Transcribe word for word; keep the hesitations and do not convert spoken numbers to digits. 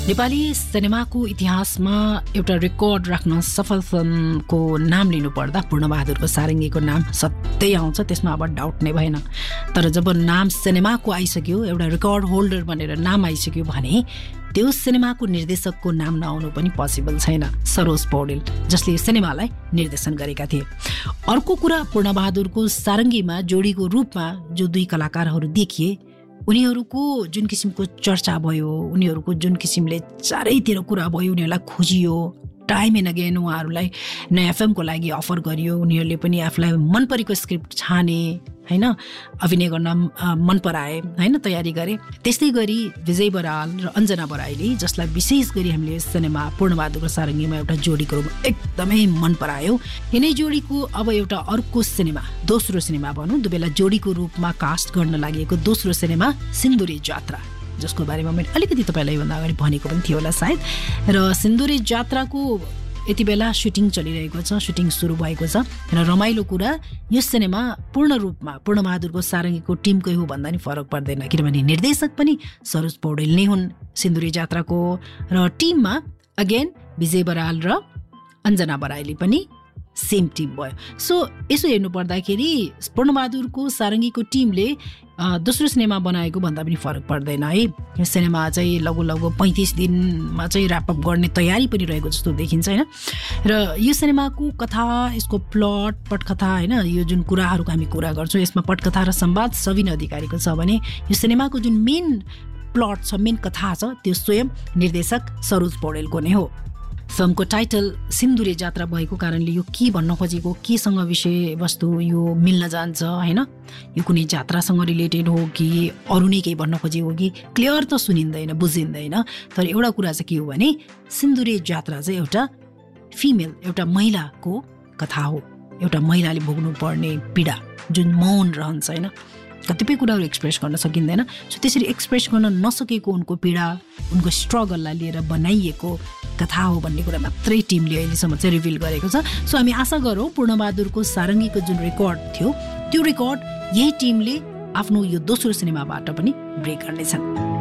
नेपाली सिनेमाको इतिहासमा एउटा रेकर्ड राख्न सफल फिल्मको नाम लिनुपर्दा पूर्णबहादुरको सारङ्गीको नाम सधैँ आउँछ, त्यसमा अब डाउट नै भएन। तर जब नाम सिनेमाको आइसक्यो, एउटा रेकर्ड होल्डर भनेर नाम आइसक्यो भने त्यो सिनेमाको निर्देशकको नाम नआउनु पनि पोसिबल छैन। सरोज पौडेल जसले यो सिनेमालाई निर्देशन गरेका थिए। अर्को कुरा, पूर्णबहादुरको सारङ्गीमा जोडीको रूपमा जो दुई कलाकारहरू देखिए, उनीहरूको जुन किसिमको चर्चा भयो, उनीहरूको जुन किसिमले चारैतिर कुरा भयो, उनीहरूलाई खोजियो, टाइम एन्ड अगेन उहाँहरूलाई नयाँ फिल्मको लागि अफर गरियो, उनीहरूले पनि आफूलाई मन परेको स्क्रिप्ट छाने, हैन, अभिनय गर्न मन पराए, हैन, तयारी गरे। त्यस्तै गरी विजय बराल र अञ्जना बराइली, जसलाई विशेष गरी हामीले सिनेमा पूर्णबहादुरको सारङ्गीमा एउटा जोडीको रूपमा एकदमै मन परायो, यिनै जोडीको अब एउटा अर्को सिनेमा, दोस्रो सिनेमा भनौँ, दुबेला जोडीको रूपमा कास्ट गर्न लागि दोस्रो सिनेमा सिन्दुरे जात्रा, जसको बारेमा मैले अलिकति तपाईँलाई भन्दा अगाडि भनेको पनि थियो होला सायद। र सिन्दुरे जात्राको यति बेला सुटिङ चलिरहेको छ, सुटिङ सुरु भएको छ। र रमाइलो कुरा, यो सिनेमा पूर्ण रूपमा पूर्णबहादुरको सारङ्गीको टिमकै हो भन्दा नि फरक पर्दैन, किनभने निर्देशक पनि सरोज पौडेल नै हुन् सिन्दुरे जात्राको, र टिममा अगेन विजय बराल र अञ्जना बराइली पनि सेम टिम भयो। सो यसो हेर्नु पर्दाखेरि पूर्णबहादुरको सारङ्गीको टिमले दोस्रो सिनेमा बनाएको भन्दा पनि फरक पर्दैन है। यो सिनेमा चाहिँ लगभग लगभग पैँतिस दिनमा चाहिँ ऱ्यापअप गर्ने तयारी पनि रहेको जस्तो देखिन्छ, होइन। र यो सिनेमाको कथा, यसको प्लट, पटकथा, होइन, यो जुन कुराहरूको हामी कुरा गर्छौँ, यसमा पटकथा र संवाद सबिन अधिकारीको छ भने यो सिनेमाको जुन मेन प्लट छ, मेन कथा छ, त्यो स्वयं निर्देशक सरोज पौडेलको नै हो। फिल्मको टाइटल सिन्दुरे जात्रा भएको कारणले यो के भन्न खोजेको, केसँग विषयवस्तु यो मिल्न जान्छ, होइन, यो कुनै जात्रासँग रिलेटेड हो कि अरू नै केही भन्न खोजेको कि क्लियर त सुनिँदैन, बुझिँदैन। तर एउटा कुरा चाहिँ के हो भने सिन्दुरे जात्रा चाहिँ एउटा फिमेल, एउटा महिलाको कथा हो, एउटा महिलाले भोग्नु पर्ने पीडा जुन मौन रहन्छ, होइन, कतिपय कुराहरू एक्सप्रेस गर्न सकिँदैन। सो त्यसरी एक्सप्रेस गर्न नसकेको उनको पीडा, उनको स्ट्रगललाई लिएर बनाइएको कथा हो भन्ने कुरा मात्रै टिमले अहिलेसम्म चाहिँ रिभिल गरेको छ। सो हामी आशा गरौँ पूर्णबहादुरको सारङ्गीको जुन रेकर्ड थियो, त्यो रेकर्ड यही टिमले आफ्नो यो दोस्रो सिनेमाबाट पनि ब्रेक गर्नेछन्।